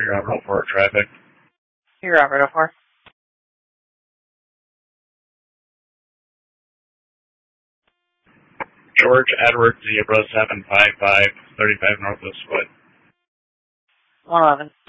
You're on roll for traffic. You're out, right 04. George Edward Zebra 755, 35 Northwest Wood. 111.